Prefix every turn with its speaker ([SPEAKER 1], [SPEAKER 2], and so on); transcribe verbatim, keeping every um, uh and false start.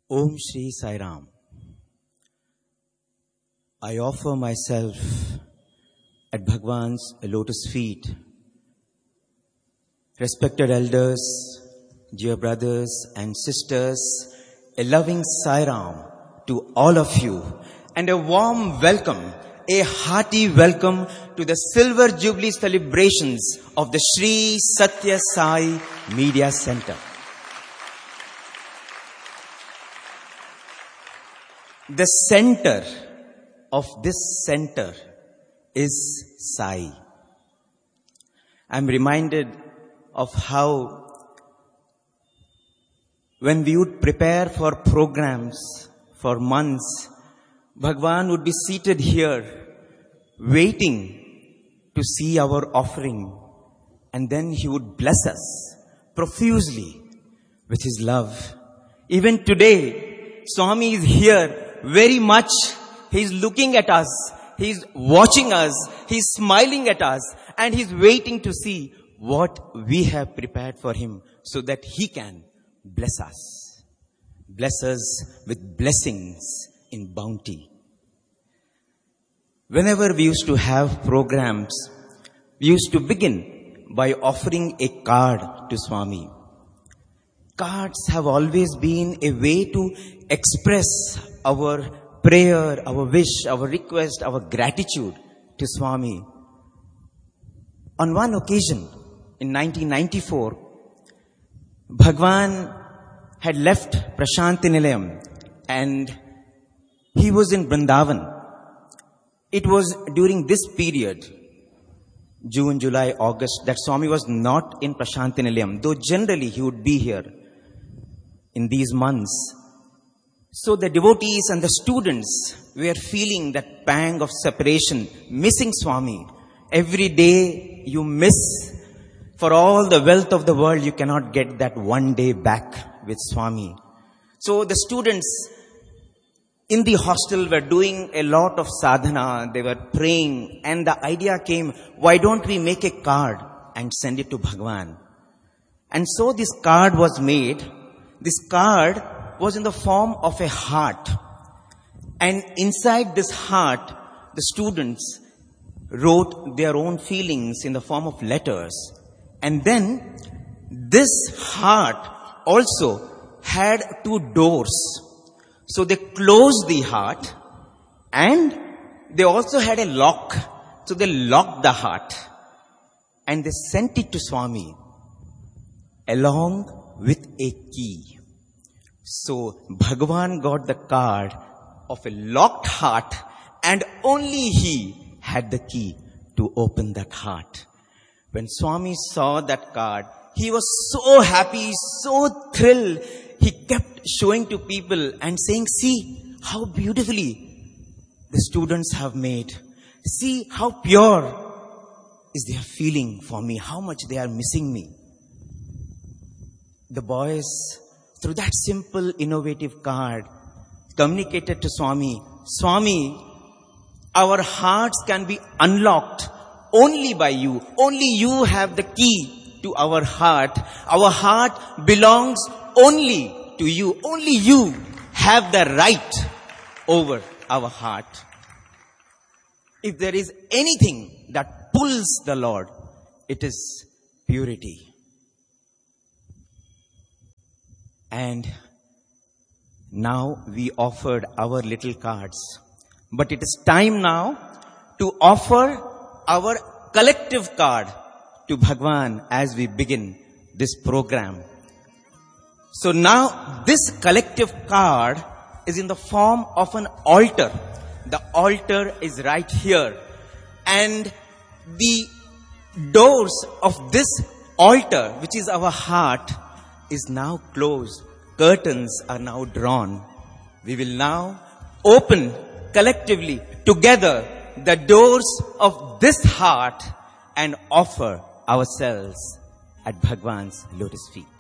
[SPEAKER 1] Om Shri Sai Ram. I offer myself at Bhagwan's lotus feet. Respected elders, dear brothers and sisters, a loving Sai Ram to all of you and a warm welcome, a hearty welcome to the Silver Jubilee celebrations of the Sri Satya Sai Media Center. The center of this center is Sai. I'm reminded of how when we would prepare for programs for months, Bhagwan would be seated here waiting to see our offering, and then he would bless us profusely with his love. Even today, Swami is here very much. He's looking at us. He's watching us. He's smiling at us. And he's waiting to see what we have prepared for him so that he can bless us. Bless us with blessings in bounty. Whenever we used to have programs, we used to begin by offering a card to Swami. Cards have always been a way to express our prayer, our wish, our request, our gratitude to Swami. On one occasion, in nineteen ninety-four, Bhagwan had left Prashanti Nilayam and he was in Vrindavan. It was during this period, June, July, August, that Swami was not in Prashanti Nilayam, though generally he would be here in these months. So the devotees and the students were feeling that pang of separation, missing Swami. Every day you miss. For all the wealth of the world, you cannot get that one day back with Swami. So the students in the hostel were doing a lot of sadhana. They were praying. And the idea came, why don't we make a card and send it to Bhagwan? And so this card was made. This card was in the form of a heart. And inside this heart, the students wrote their own feelings in the form of letters. And then this heart also had two doors. So they closed the heart and they also had a lock. So they locked the heart and they sent it to Swami along with a key. So Bhagwan got the card of a locked heart and only he had the key to open that heart. When Swami saw that card, he was so happy, so thrilled. He kept showing to people and saying, see how beautifully the students have made. See how pure is their feeling for me, how much they are missing me. The boys, through that simple, innovative card, communicated to Swami, Swami, our hearts can be unlocked only by you. Only you have the key to our heart. Our heart belongs only to you. Only you have the right over our heart. If there is anything that pulls the Lord, it is purity. And now we offered our little cards. But it is time now to offer our collective card to Bhagwan as we begin this program. So now this collective card is in the form of an altar. The altar is right here. And the doors of this altar, which is our heart, is now closed. Curtains are now drawn. We will now open collectively together the doors of this heart and offer ourselves at Bhagwan's lotus feet.